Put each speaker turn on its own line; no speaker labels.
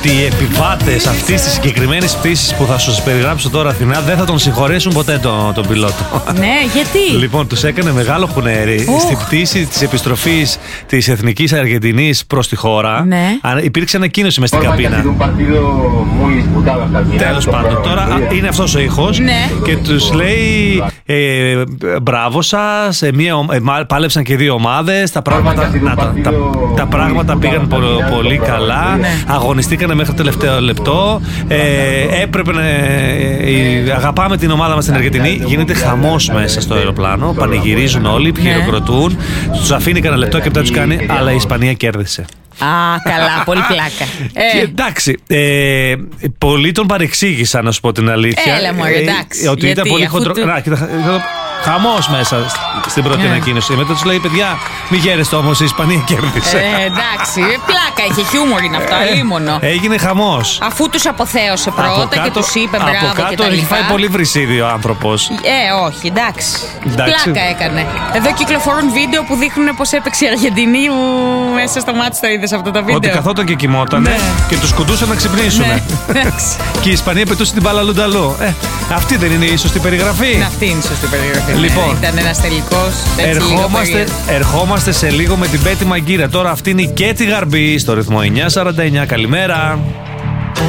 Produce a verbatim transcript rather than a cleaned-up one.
ότι οι επιβάτες αυτής της συγκεκριμένης πτήσης που θα σας περιγράψω τώρα, Αθηνά, δεν θα τον συγχωρέσουν ποτέ τον, τον πιλότο.
Ναι, γιατί?
Λοιπόν, τους έκανε μεγάλο χουνέρι.
Οχ.
Στην πτήση της επιστροφής της Εθνικής Αργεντινής προς τη χώρα,
ναι.
υπήρξε ανακοίνωση μες στην καμπίνα. Τέλος πάντων, τώρα α, είναι αυτός ο ήχος, ναι. Και τους λέει ε, μπράβο σας, ε, μία, ε, πάλεψαν και δύο ομάδες, τα πράγματα, να, τα, τα, τα πράγματα πήγαν πο, πολύ καλά, ναι. Αγωνιστήκανε μέχρι το τελευταίο λεπτό, ε, έπρεπε να ε, αγαπάμε την ομάδα μας στην Αργεντινή. Γίνεται χαμός μέσα στο αεροπλάνο, πανηγυρίζουν όλοι, χειροκροτούν, τους αφήνει κανένα λεπτό και μετά τους κάνει, αλλά η Ισπανία κέρδισε.
Α, καλά, πολύ πλάκα.
Ε. Και, εντάξει, ε, πολλοί τον παρεξήγησαν, να σου πω την αλήθεια.
Έλα μωρέ, εντάξει.
Ε, ότι
γιατί,
ήταν πολύ χοντρό.
του...
Χαμός μέσα στην πρώτη yeah. ανακοίνωση. Μετά τους λέει, παιδιά, μη γέρεστε όμως, η Ισπανία κέρδισε.
Ε, εντάξει, πλάκα είχε, χιούμορ είναι αυτό, αλίμονο.
Έγινε χαμός.
Αφού τους αποθέωσε πρώτα κάτω, και τους είπε μπράβο
από κάτω,
και τα λοιπά.
Έχει φάει πολύ βρυσίδι ο άνθρωπος.
Ε, όχι, εντάξει.
εντάξει.
Πλάκα έκανε. Εδώ κυκλοφορούν βίντεο που δείχνουν πως έπαιξε η Αργεντινή μέσα στο μάτι, το είδες αυτό το βίντεο.
Ότι καθόταν και κοιμότανε, ναι. Και τους κουντούσαν να ξυπνήσουν.
Ναι.
Και η Ισπανία πετούσε την μπάλα λουνταλού. Ε, αυτή δεν είναι η σωστή περιγραφή.
Αυτή είναι η σωστή περιγραφή.
Λοιπόν,
ήταν ένας τελικός.
ερχόμαστε, ερχόμαστε σε λίγο με την Πέτη Μαγκύρα. Τώρα αυτή είναι η Κέτη Γαρμπή στο ρυθμό εννιά σαράντα εννιά. Καλημέρα.